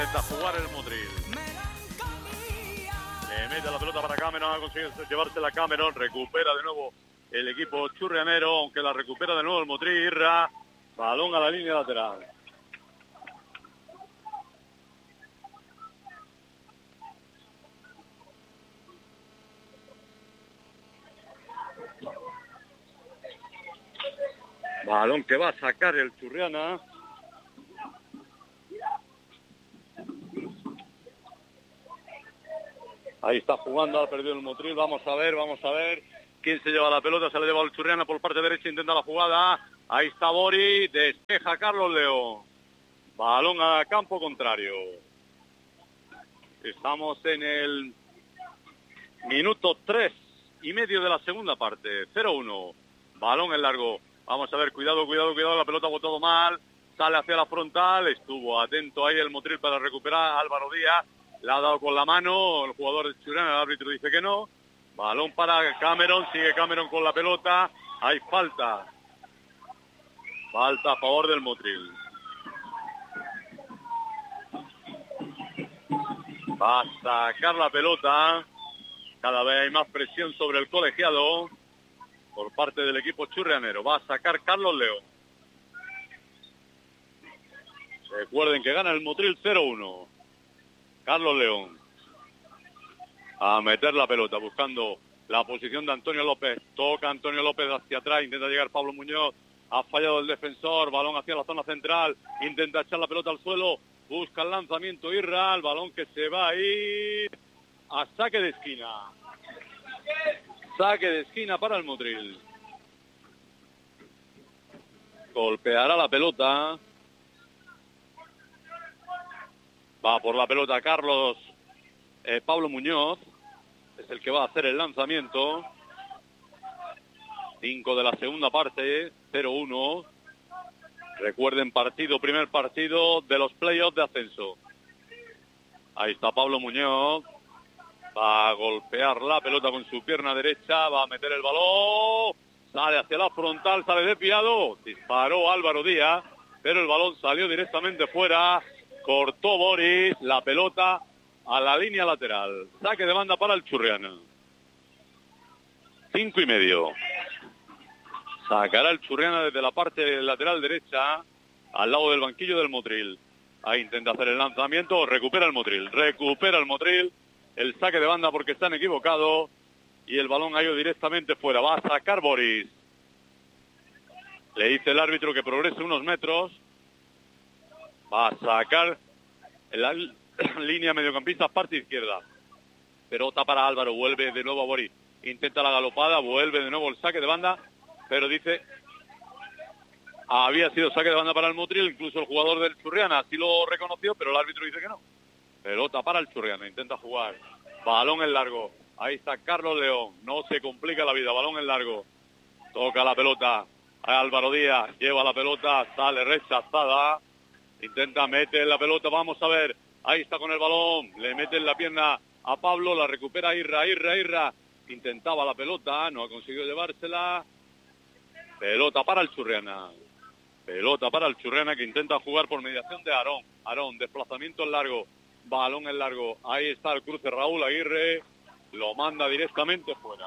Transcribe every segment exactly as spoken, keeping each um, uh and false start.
Intenta jugar el Motril. Le mete la pelota para Cameron, consigue llevársela Cameron, recupera de nuevo el equipo churrianero, aunque la recupera de nuevo el Motril. Irra, balón a la línea lateral. Balón que va a sacar el Churriana. Ahí está jugando, ha perdido el Motril. Vamos a ver, vamos a ver quién se lleva la pelota. Se la lleva el Churriana por parte derecha, intenta la jugada. Ahí está Bori, despeja Carlos León. Balón a campo contrario. Estamos en el minuto tres y medio de la segunda parte. cero uno. Balón en largo. Vamos a ver, cuidado, cuidado, cuidado. La pelota ha botado mal. Sale hacia la frontal. Estuvo atento ahí el Motril para recuperar a Álvaro Díaz. Le ha dado con la mano el jugador de Churriana, el árbitro dice que no. Balón para Cameron, sigue Cameron con la pelota. Hay falta. Falta a favor del Motril. Va a sacar la pelota. Cada vez hay más presión sobre el colegiado por parte del equipo churrianero. Va a sacar Carlos León. Recuerden que gana el Motril cero uno. Carlos León a meter la pelota buscando la posición de Antonio López. Toca Antonio López hacia atrás, intenta llegar Pablo Muñoz, ha fallado el defensor, balón hacia la zona central, intenta echar la pelota al suelo, busca el lanzamiento Irra, el balón que se va a ir a saque de esquina. Saque de esquina para el Motril. Golpeará la pelota. Va por la pelota Carlos, eh, Pablo Muñoz, es el que va a hacer el lanzamiento. cinco de la segunda parte, cero uno. Recuerden, partido, primer partido de los playoffs de ascenso. Ahí está Pablo Muñoz, va a golpear la pelota con su pierna derecha, va a meter el balón, sale hacia la frontal, sale desviado, disparó Álvaro Díaz, pero el balón salió directamente fuera. Cortó Boris, la pelota a la línea lateral. Saque de banda para el Churriana. Cinco y medio. Sacará el Churriana desde la parte lateral derecha, al lado del banquillo del Motril. Ahí intenta hacer el lanzamiento, recupera el Motril. Recupera el Motril. El saque de banda porque están equivocados. Y el balón ha ido directamente fuera. Va a sacar Boris. Le dice el árbitro que progrese unos metros. Va a sacar en la línea mediocampista, parte izquierda. Pelota para Álvaro, vuelve de nuevo a Boris. Intenta la galopada, vuelve de nuevo el saque de banda, pero dice, había sido saque de banda para el Motril, incluso el jugador del Churriana así lo reconoció, pero el árbitro dice que no. Pelota para el Churriana, intenta jugar. Balón en largo, ahí está Carlos León, no se complica la vida, balón en largo. Toca la pelota a Álvaro Díaz, lleva la pelota, sale rechazada. Intenta meter la pelota, vamos a ver. Ahí está con el balón, le mete en la pierna a Pablo, la recupera Irra, Irra, Irra. Intentaba la pelota, no ha conseguido llevársela. Pelota para el Churriana. Pelota para el Churriana que intenta jugar por mediación de Aarón. Aarón, desplazamiento en largo, balón en largo. Ahí está el cruce Raúl Aguirre, lo manda directamente fuera.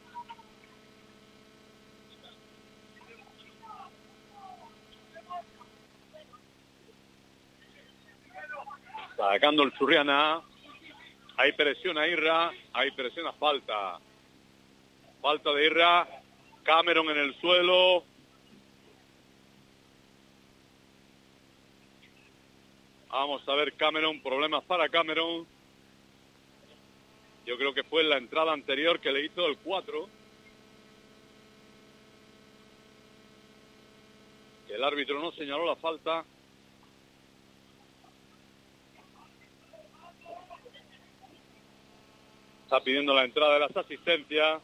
Sacando el Churriana, hay presión a Irra, hay presión a falta. Falta de Irra, Cameron en el suelo. Vamos a ver Cameron, problemas para Cameron. Yo creo que fue en la entrada anterior que le hizo el cuatro. El árbitro no señaló la falta. Está pidiendo la entrada de las asistencias.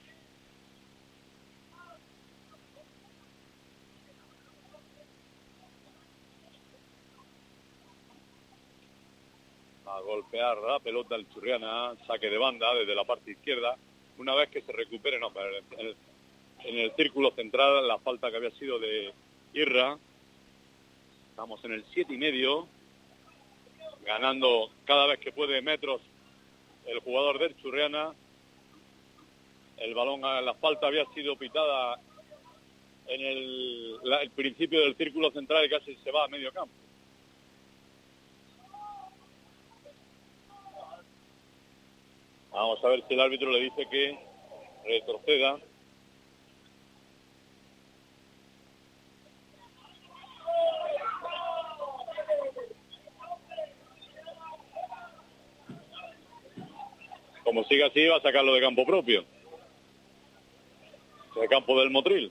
A golpear la pelota el Churriana, saque de banda desde la parte izquierda. Una vez que se recupere, no, pero en el, en el círculo central, la falta que había sido de Irra. Estamos en el siete y medio. ganando cada vez que puede metros el jugador del Churriana. El balón a la falta había sido pitada en el, la, el principio del círculo central y casi se va a medio campo. Vamos a ver si el árbitro le dice que retroceda. Como siga así, va a sacarlo de campo propio. De campo del Motril.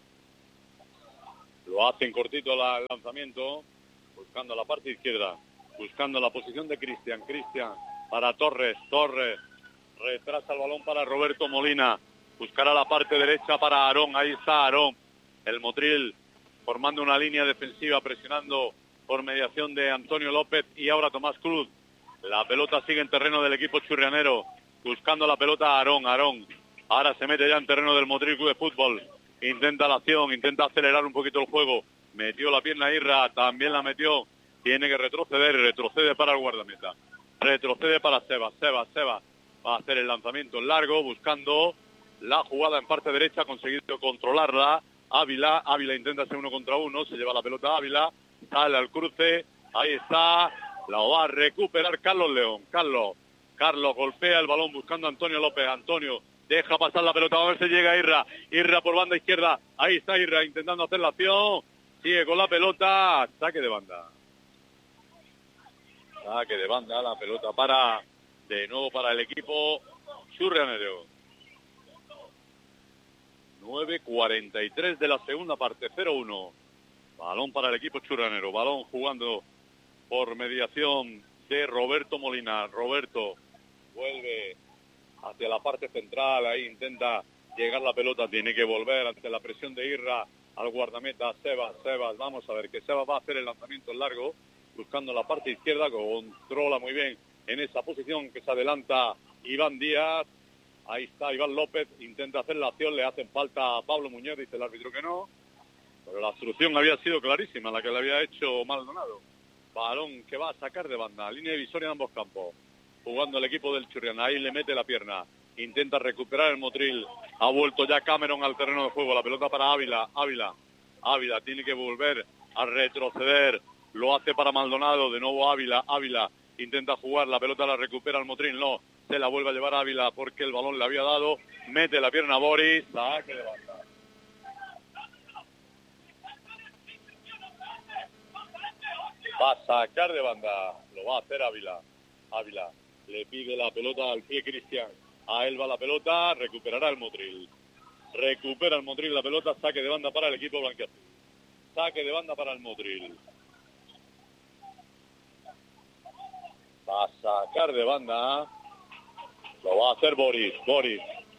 Lo hacen cortito la, el lanzamiento, buscando la parte izquierda, buscando la posición de Cristian. Cristian para Torres. Torres retrasa el balón para Roberto Molina. Buscará la parte derecha para Aarón. Ahí está Aarón. El Motril formando una línea defensiva, presionando por mediación de Antonio López y ahora Tomás Cruz. La pelota sigue en terreno del equipo churrianero. Buscando la pelota Aarón. Aarón ahora se mete ya en terreno del Motril Club de Fútbol. Intenta la acción, intenta acelerar un poquito el juego. Metió la pierna Irra, también la metió. Tiene que retroceder, retrocede para el guardameta. Retrocede para Sebas, Sebas, Sebas. Va a hacer el lanzamiento largo, buscando la jugada en parte derecha, ha conseguido controlarla. Ávila, Ávila intenta hacer uno contra uno, se lleva la pelota Ávila, sale al cruce, ahí está, la va a recuperar Carlos León. Carlos, Carlos golpea el balón buscando a Antonio López. Antonio deja pasar la pelota, a ver si llega Irra. Irra por banda izquierda. Ahí está Irra intentando hacer la acción. Sigue con la pelota. Saque de banda. Saque de banda. La pelota para, de nuevo para el equipo churrianero. nueve cuarenta y tres de la segunda parte. cero uno. Balón para el equipo churrianero. Balón jugando por mediación de Roberto Molina. Roberto vuelve hacia la parte central, ahí intenta llegar la pelota, tiene que volver ante la presión de Irra al guardameta Sebas, Sebas, vamos a ver que Sebas va a hacer el lanzamiento largo, buscando la parte izquierda, controla muy bien en esa posición que se adelanta Iván Díaz, ahí está Iván López, intenta hacer la acción, le hacen falta a Pablo Muñoz, dice el árbitro que no, pero la solución había sido clarísima, la que le había hecho Maldonado. Balón que va a sacar de banda, línea divisoria en ambos campos. Jugando el equipo del Churriana, ahí le mete la pierna, intenta recuperar el Motril, ha vuelto ya Cameron al terreno de juego, la pelota para Ávila, Ávila, Ávila tiene que volver a retroceder, lo hace para Maldonado, de nuevo Ávila, Ávila intenta jugar, la pelota la recupera el Motril, no, se la vuelve a llevar a Ávila porque el balón le había dado, mete la pierna a Boris, saque de banda. Va a sacar de banda, lo va a hacer Ávila, Ávila. Le pide la pelota al pie Cristian. A él va la pelota, recuperará el Motril. Recupera el Motril la pelota, saque de banda para el equipo blanquiazul. Saque de banda para el Motril. Va a sacar de banda. Lo va a hacer Boris. Boris.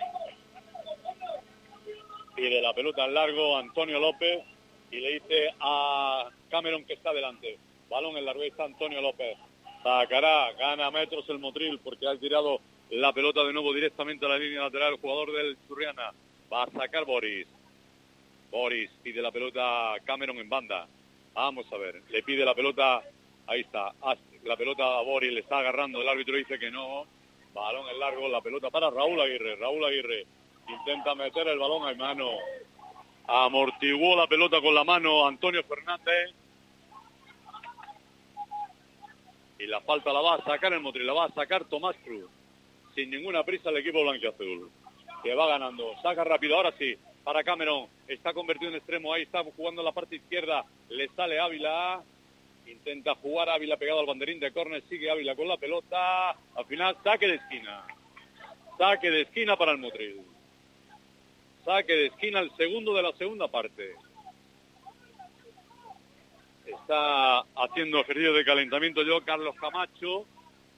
Pide la pelota al largo Antonio López y le dice a Cameron que está delante. Balón en largo, está Antonio López. Sacará, gana metros el Motril porque ha tirado la pelota de nuevo directamente a la línea lateral el jugador del Churriana. Va a sacar Boris. Boris pide la pelota a Cameron en banda. Vamos a ver, le pide la pelota, ahí está, la pelota a Boris, le está agarrando, el árbitro dice que no. Balón en largo, la pelota para Raúl Aguirre. Raúl Aguirre intenta meter el balón a mano. Amortiguó la pelota con la mano Antonio Fernández. Y la falta la va a sacar el Motril, la va a sacar Tomás Cruz. Sin ninguna prisa el equipo blanquiazul. Que va ganando. Saca rápido, ahora sí. Para Cameron. Está convertido en extremo. Ahí está jugando en la parte izquierda. Le sale Ávila. Intenta jugar Ávila pegado al banderín de córner. Sigue Ávila con la pelota. Al final, saque de esquina. Saque de esquina para el Motril. Saque de esquina, el segundo de la segunda parte. Está haciendo ejercicio de calentamiento yo, Carlos Camacho.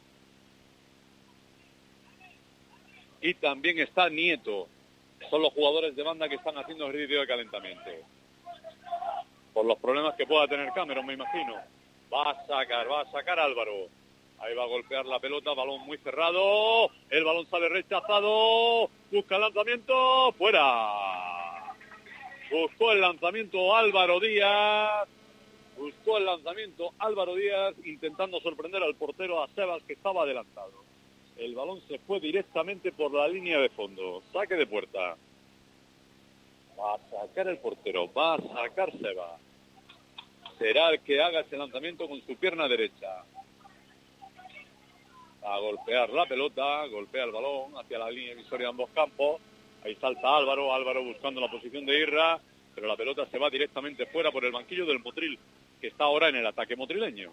Y también está Nieto. Son los jugadores de banda que están haciendo ejercicio de calentamiento. Por los problemas que pueda tener Cameron, me imagino. Va a sacar, va a sacar Álvaro. Ahí va a golpear la pelota, balón muy cerrado. El balón sale rechazado. Busca el lanzamiento. Fuera. Buscó el lanzamiento Álvaro Díaz. Buscó el lanzamiento Álvaro Díaz intentando sorprender al portero a Sebas, que estaba adelantado. El balón se fue directamente por la línea de fondo. Saque de puerta. Va a sacar el portero, va a sacar Sebas. Será el que haga ese lanzamiento con su pierna derecha. A golpear la pelota, golpea el balón hacia la línea divisoria de ambos campos. Ahí salta Álvaro, Álvaro buscando la posición de Irra, pero la pelota se va directamente fuera por el banquillo del Motril, que está ahora en el ataque motrileño.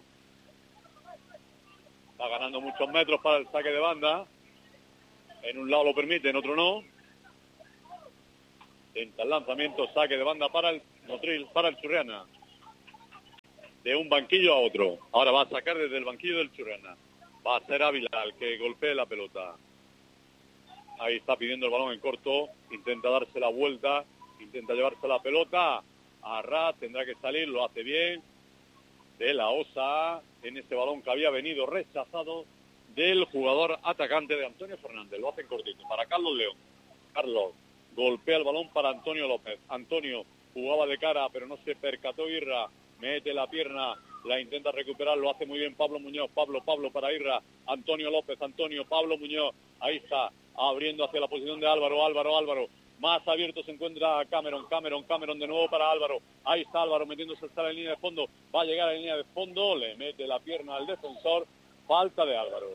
Está ganando muchos metros para el saque de banda. En un lado lo permite, en otro no. Intenta el lanzamiento, saque de banda para el Motril, para el Churriana. De un banquillo a otro. Ahora va a sacar desde el banquillo del Churriana. Va a ser Ávila el que golpee la pelota. Ahí está pidiendo el balón en corto. Intenta darse la vuelta. Intenta llevarse la pelota. Arras tendrá que salir, lo hace bien. De la Osa. En ese balón que había venido rechazado del jugador atacante de Antonio Fernández. Lo hace en cortito para Carlos León. Carlos golpea el balón para Antonio López. Antonio jugaba de cara, pero no se percató Irra. Mete la pierna, la intenta recuperar, lo hace muy bien Pablo Muñoz. Pablo, Pablo para Irra. Antonio López, Antonio, Pablo Muñoz. Ahí está, abriendo hacia la posición de Álvaro, Álvaro, Álvaro. Más abierto se encuentra Cameron, Cameron, Cameron de nuevo para Álvaro. Ahí está Álvaro metiéndose hasta la línea de fondo. Va a llegar a la línea de fondo, le mete la pierna al defensor. Falta de Álvaro.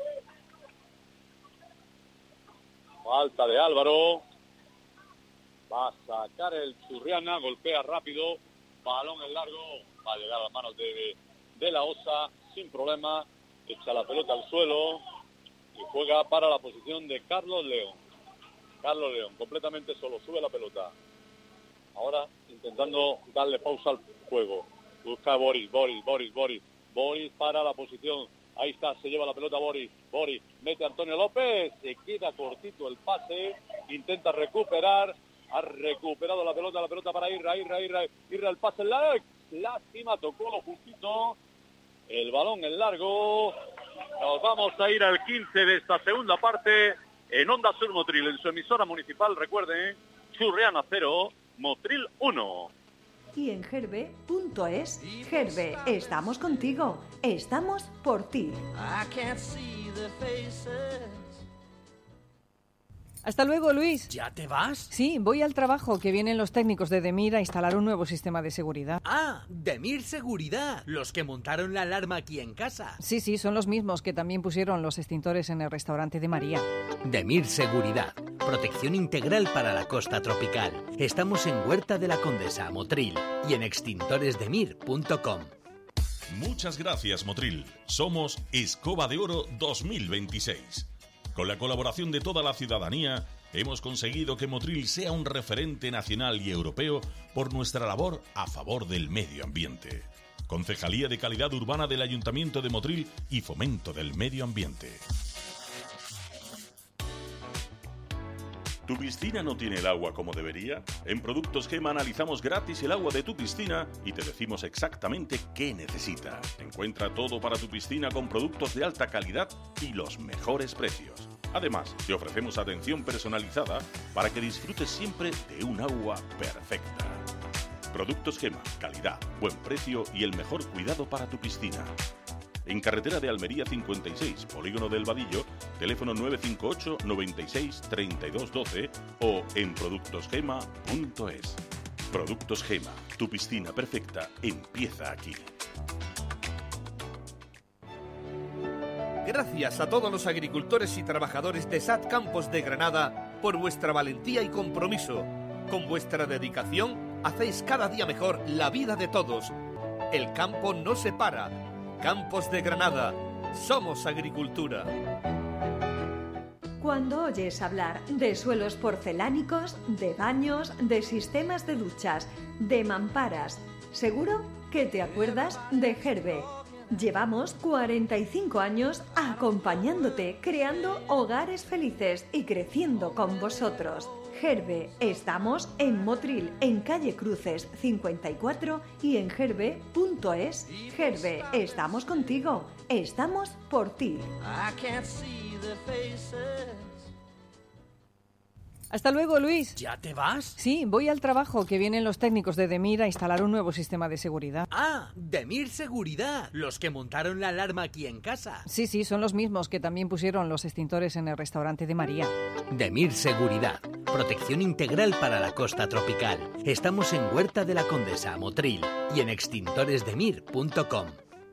Falta de Álvaro. Va a sacar el Churriana, golpea rápido. Balón en largo, va a llegar a las manos de, de la Osa sin problema. Echa la pelota al suelo y juega para la posición de Carlos León. Carlos León, completamente solo, sube la pelota. Ahora intentando darle pausa al juego. Busca a Boris, Boris, Boris, Boris. Boris para la posición. Ahí está, se lleva la pelota Boris. Boris mete a Antonio López. Se queda cortito el pase. Intenta recuperar. Ha recuperado la pelota, la pelota para Irra, Irra, Irra. Irra el pase en la... Lástima, tocó lo justito. El balón en largo. Nos vamos a ir al quince de esta segunda parte. En Onda Sur Motril, en su emisora municipal, recuerden, Churriana cero, Motril uno. Y en gerbe punto es, Gerbe, estamos contigo, estamos por ti. Hasta luego, Luis. ¿Ya te vas? Sí, voy al trabajo, que vienen los técnicos de Demir a instalar un nuevo sistema de seguridad. Ah, Demir Seguridad, los que montaron la alarma aquí en casa. Sí, sí, son los mismos que también pusieron los extintores en el restaurante de María. Demir Seguridad, protección integral para la costa tropical. Estamos en Huerta de la Condesa, Motril, y en extintores demir punto com. Muchas gracias, Motril. Somos Escoba de Oro dos mil veintiséis. Con la colaboración de toda la ciudadanía, hemos conseguido que Motril sea un referente nacional y europeo por nuestra labor a favor del medio ambiente. Concejalía de Calidad Urbana del Ayuntamiento de Motril y Fomento del Medio Ambiente. ¿Tu piscina no tiene el agua como debería? En Productos Gema analizamos gratis el agua de tu piscina y te decimos exactamente qué necesita. Encuentra todo para tu piscina con productos de alta calidad y los mejores precios. Además, te ofrecemos atención personalizada para que disfrutes siempre de un agua perfecta. Productos Gema, calidad, buen precio y el mejor cuidado para tu piscina. En carretera de Almería cincuenta y seis, Polígono del Vadillo, teléfono nueve cinco ocho, noventa y seis, treinta y dos doce o en productos gema punto es. Productos Gema, tu piscina perfecta empieza aquí. Gracias a todos los agricultores y trabajadores de S A T Campos de Granada por vuestra valentía y compromiso. Con vuestra dedicación, hacéis cada día mejor la vida de todos. El campo no se para. Campos de Granada, somos agricultura. Cuando oyes hablar de suelos porcelánicos, de baños, de sistemas de duchas, de mamparas, seguro que te acuerdas de Gerbe. Llevamos cuarenta y cinco años acompañándote, creando hogares felices y creciendo con vosotros. Gerbe, estamos en Motril, en calle Cruces cincuenta y cuatro y en gerbe punto es. Gerbe, estamos contigo, estamos por ti. Hasta luego, Luis. ¿Ya te vas? Sí, voy al trabajo, que vienen los técnicos de Demir a instalar un nuevo sistema de seguridad. Ah, Demir Seguridad, los que montaron la alarma aquí en casa. Sí, sí, son los mismos que también pusieron los extintores en el restaurante de María. Demir Seguridad, protección integral para la costa tropical. Estamos en Huerta de la Condesa, Motril, y en extintores demir punto com.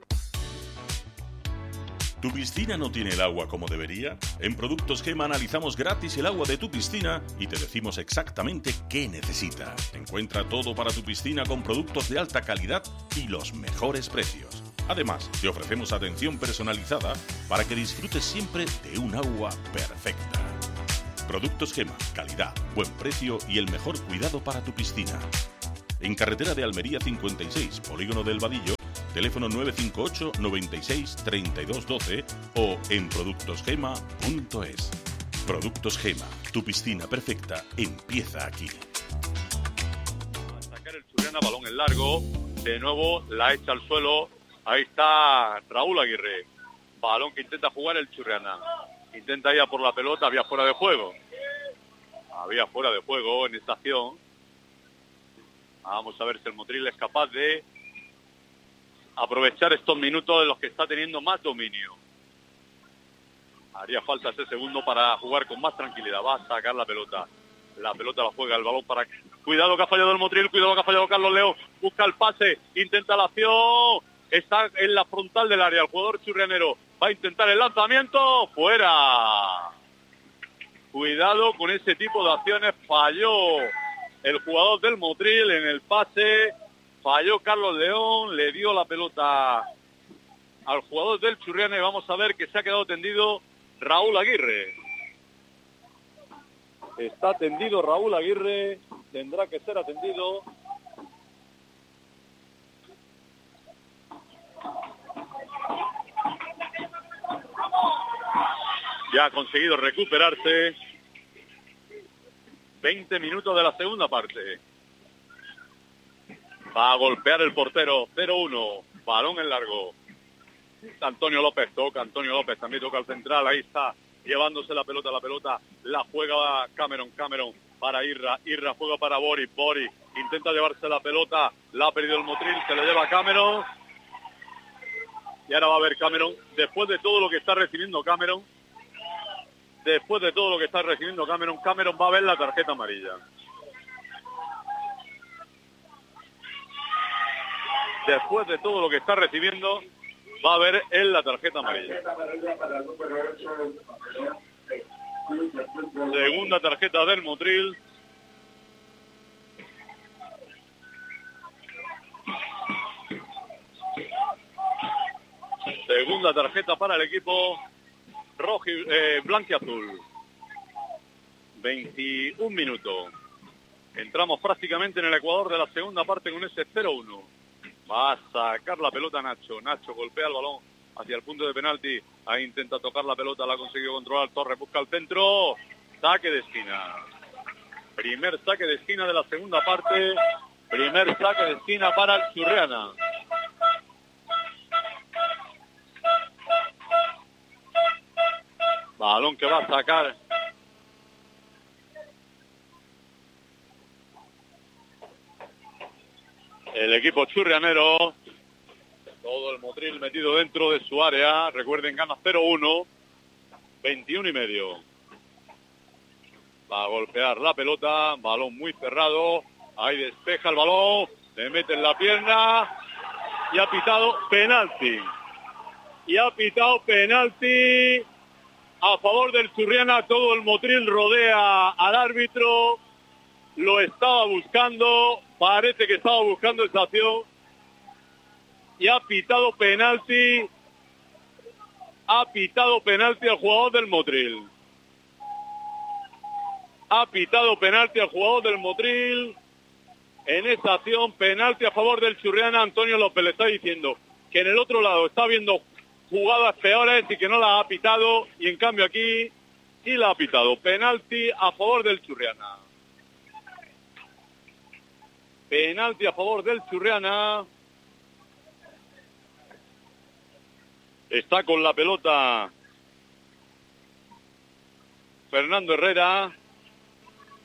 ¿Tu piscina no tiene el agua como debería? En Productos Gema analizamos gratis el agua de tu piscina y te decimos exactamente qué necesita. Encuentra todo para tu piscina con productos de alta calidad y los mejores precios. Además, te ofrecemos atención personalizada para que disfrutes siempre de un agua perfecta. Productos Gema, calidad, buen precio y el mejor cuidado para tu piscina. En carretera de Almería cincuenta y seis, Polígono del Vadillo, teléfono nueve cinco ocho, noventa y seis, treinta y dos doce o en productos gema punto es. Productos Gema, tu piscina perfecta empieza aquí. A sacar el Churriana, balón en largo, de nuevo la echa al suelo, ahí está Raúl Aguirre, balón que intenta jugar el Churriana, intenta ir a por la pelota, había fuera de juego, había fuera de juego en esta acción. Vamos a ver si el Motril es capaz de aprovechar estos minutos de los que está teniendo más dominio. Haría falta ese segundo para jugar con más tranquilidad. Va a sacar la pelota. La pelota la juega, el balón para... Cuidado que ha fallado el Motril, cuidado que ha fallado Carlos León. Busca el pase, intenta la acción. Está en la frontal del área el jugador churrianero. Va a intentar el lanzamiento. ¡Fuera! Cuidado con ese tipo de acciones. Falló el jugador del Motril en el pase. Falló Carlos León, le dio la pelota al jugador del Churriana y vamos a ver que se ha quedado tendido Raúl Aguirre. Está tendido Raúl Aguirre, tendrá que ser atendido. Ya ha conseguido recuperarse. veinte minutos de la segunda parte. Va a golpear el portero, cero uno, balón en largo. Antonio López toca, Antonio López también toca al central, ahí está, llevándose la pelota, la pelota, la juega Cameron, Cameron para Irra, Irra juega para Boris, Boris intenta llevarse la pelota, la ha perdido el Motril, se le lleva Cameron. Y ahora va a ver Cameron, después de todo lo que está recibiendo Cameron, después de todo lo que está recibiendo Cameron, Cameron va a ver la tarjeta amarilla. Después de todo lo que está recibiendo, va a ver él la tarjeta amarilla. Segunda tarjeta del Motril. Segunda tarjeta para el equipo rojo y, eh, blanquiazul. veintiún minutos. Entramos prácticamente en el ecuador de la segunda parte con ese cero uno. Va a sacar la pelota Nacho. Nacho golpea el balón hacia el punto de penalti. Ahí intenta tocar la pelota, la ha conseguido controlar. Torres busca el centro. Saque de esquina. Primer saque de esquina de la segunda parte. Primer saque de esquina para el Churriana. Balón que va a sacar el equipo churrianero. Todo el Motril metido dentro de su área. Recuerden, gana cero uno. veintiuno y medio. Va a golpear la pelota. Balón muy cerrado. Ahí despeja el balón. Le mete en la pierna. Y ha pitado penalti. Y ha pitado penalti a favor del Churriana. Todo el Motril rodea al árbitro. Lo estaba buscando. Parece que estaba buscando esa acción. Y ha pitado penalti. Ha pitado penalti al jugador del Motril. Ha pitado penalti al jugador del Motril. En esa acción, penalti a favor del Churriana. Antonio López le está diciendo que en el otro lado está viendo jugadas peores y que no la ha pitado. Y en cambio aquí sí la ha pitado. Penalti a favor del Churriana. Penalti a favor del Churriana. Está con la pelota Fernando Herrera.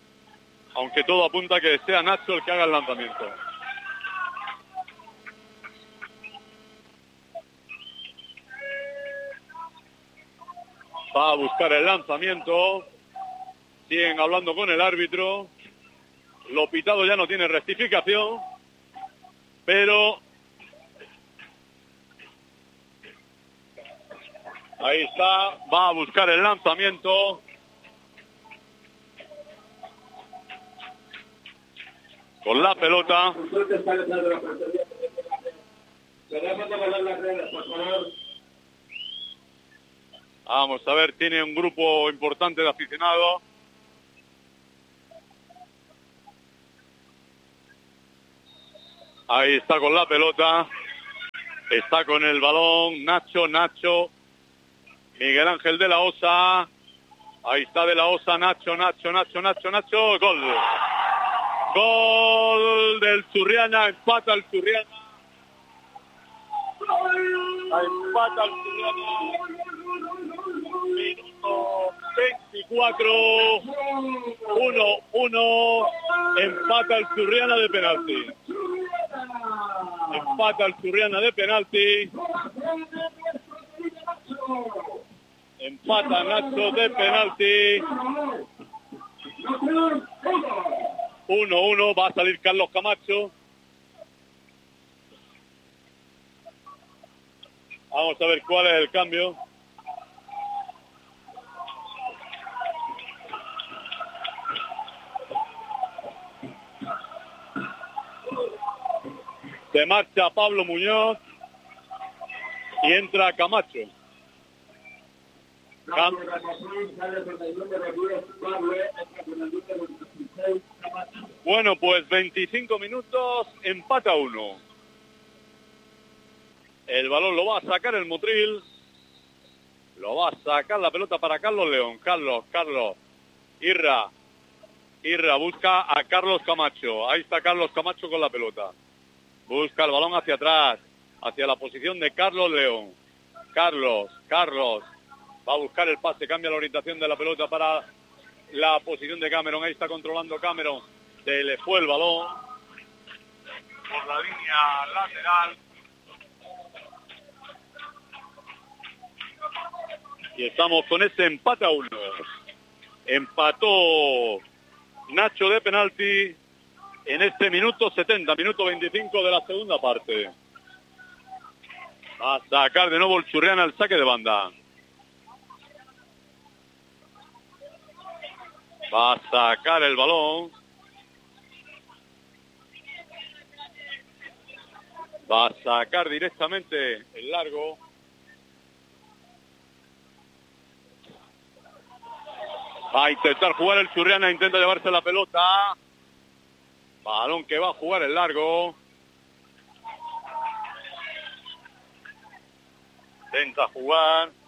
aunque todo apunta a que sea Nacho el que haga el lanzamiento. Va a buscar el lanzamiento. Siguen hablando con el árbitro. Lo pitado ya no tiene rectificación. Pero ahí está. Va a buscar el lanzamiento. Con la pelota. Vamos a ver, tiene un grupo importante de aficionados. Ahí está con la pelota. Está con el balón. Nacho, Nacho. Miguel Ángel de la Osa. Ahí está de la Osa. Nacho, Nacho, Nacho, Nacho, Nacho. Gol. Gol del Churriana. Empata el Churriana. Empata el Churriana. Minuto veinticuatro. uno uno. Empata el Churriana de penalti. Empata el Churriana de penalti. Empata Nacho de penalti. uno uno. Va a salir Carlos Camacho. Vamos a ver cuál es el cambio. Se marcha Pablo Muñoz y entra Camacho. Cam bueno, pues veinticinco minutos, empata uno. El balón lo va a sacar el Motril. Lo va a sacar la pelota para Carlos León. Carlos, Carlos. Irra. Irra busca a Carlos Camacho. Ahí está Carlos Camacho con la pelota. Busca el balón hacia atrás, hacia la posición de Carlos León. Carlos, Carlos, va a buscar el pase, cambia la orientación de la pelota para la posición de Cameron. Ahí está controlando Cameron. Se le fue el balón por la línea lateral. Y estamos con ese empate a uno. Empató Nacho de penalti en este minuto setenta, minuto veinticinco de la segunda parte. Va a sacar de nuevo el Churriana al saque de banda. Va a sacar el balón. Va a sacar directamente el largo. Va a intentar jugar el Churriana, intenta llevarse la pelota. Balón que va a jugar el largo. Intenta jugar.